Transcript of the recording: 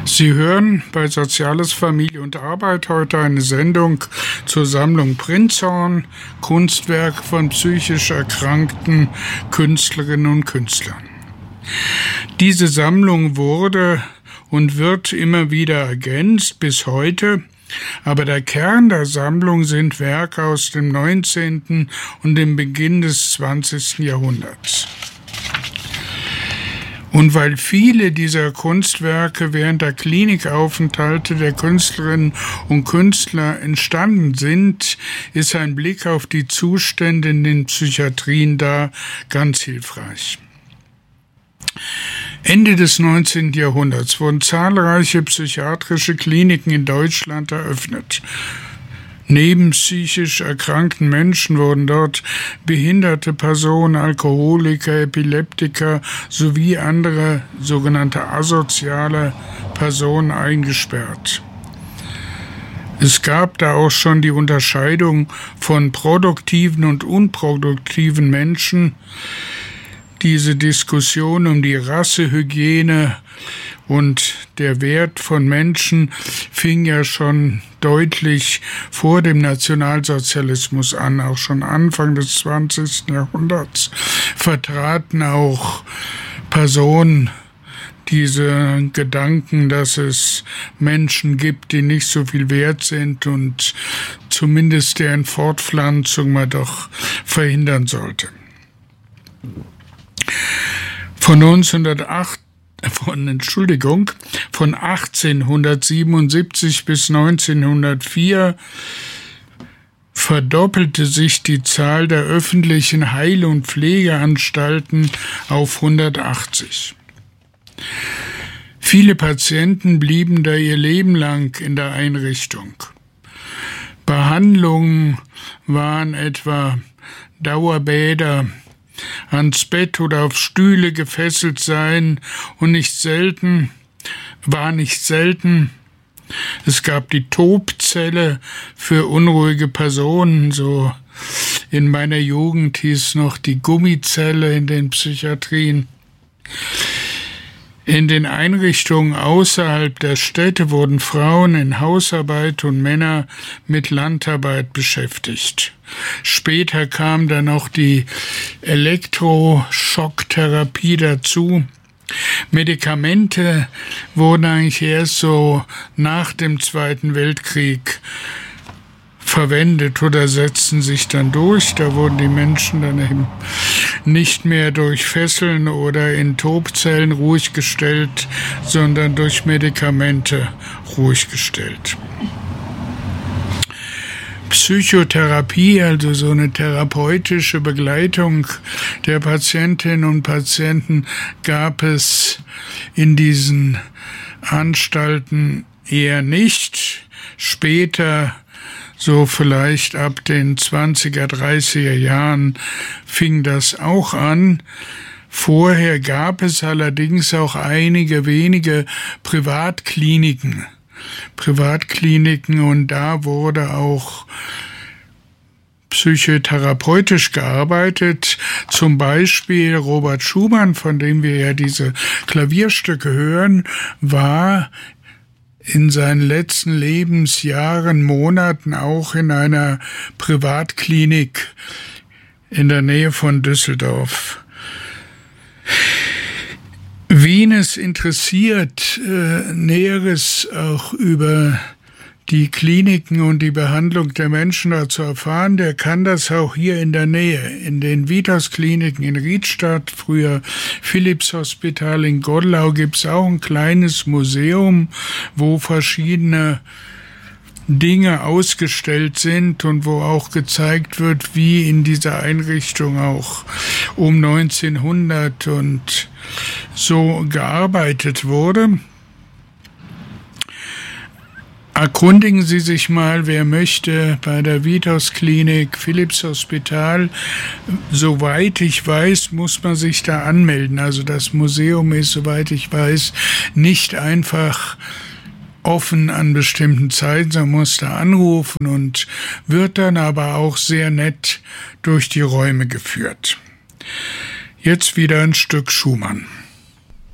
Sie hören bei Soziales, Familie und Arbeit heute eine Sendung zur Sammlung Prinzhorn, Kunstwerk von psychisch erkrankten Künstlerinnen und Künstlern. Diese Sammlung wurde und wird immer wieder ergänzt bis heute, aber der Kern der Sammlung sind Werke aus dem 19. und dem Beginn des 20. Jahrhunderts. Und weil viele dieser Kunstwerke während der Klinikaufenthalte der Künstlerinnen und Künstler entstanden sind, ist ein Blick auf die Zustände in den Psychiatrien da ganz hilfreich. Ende des 19. Jahrhunderts wurden zahlreiche psychiatrische Kliniken in Deutschland eröffnet. Neben psychisch erkrankten Menschen wurden dort behinderte Personen, Alkoholiker, Epileptiker sowie andere sogenannte asoziale Personen eingesperrt. Es gab da auch schon die Unterscheidung von produktiven und unproduktiven Menschen. Diese Diskussion um die Rassehygiene und der Wert von Menschen fing ja schon deutlich vor dem Nationalsozialismus an. Auch schon Anfang des 20. Jahrhunderts vertraten auch Personen diese Gedanken, dass es Menschen gibt, die nicht so viel wert sind und zumindest deren Fortpflanzung man doch verhindern sollte. Von 1877 bis 1904 verdoppelte sich die Zahl der öffentlichen Heil- und Pflegeanstalten auf 180. Viele Patienten blieben da ihr Leben lang in der Einrichtung. Behandlungen waren etwa Dauerbäder, ans Bett oder auf Stühle gefesselt sein und nicht selten. Es gab die Tobzelle für unruhige Personen, so in meiner Jugend hieß noch die Gummizelle in den Psychiatrien. In den Einrichtungen außerhalb der Städte wurden Frauen in Hausarbeit und Männer mit Landarbeit beschäftigt. Später kam dann noch die Elektroschocktherapie dazu. Medikamente wurden eigentlich erst so nach dem Zweiten Weltkrieg verwendet oder setzten sich dann durch. Da wurden die Menschen dann eben nicht mehr durch Fesseln oder in Tobzellen ruhig gestellt, sondern durch Medikamente ruhig gestellt. Psychotherapie, also so eine therapeutische Begleitung der Patientinnen und Patienten, gab es in diesen Anstalten eher nicht. Später, so vielleicht ab den 20er, 30er Jahren, fing das auch an. Vorher gab es allerdings auch einige wenige Privatkliniken und da wurde auch psychotherapeutisch gearbeitet. Zum Beispiel Robert Schumann, von dem wir ja diese Klavierstücke hören, war in seinen letzten Lebensjahren, Monaten auch in einer Privatklinik in der Nähe von Düsseldorf. Wen es interessiert, Näheres auch über die Kliniken und die Behandlung der Menschen da zu erfahren, der kann das auch hier in der Nähe, in den Vitas-Kliniken in Riedstadt, früher Philips-Hospital in Godlau, gibt es auch ein kleines Museum, wo verschiedene Dinge ausgestellt sind und wo auch gezeigt wird, wie in dieser Einrichtung auch um 1900 und so gearbeitet wurde. Erkundigen Sie sich mal, wer möchte, bei der Vitas-Klinik, Philips Hospital. Soweit ich weiß, muss man sich da anmelden. Also das Museum ist, soweit ich weiß, nicht einfach offen an bestimmten Zeiten, sondern muss da anrufen und wird dann aber auch sehr nett durch die Räume geführt. Jetzt wieder ein Stück Schumann.